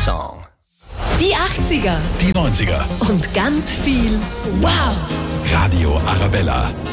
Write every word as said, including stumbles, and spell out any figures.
Song. Die achtziger Die neunziger. und ganz viel Wow! Radio Arabella.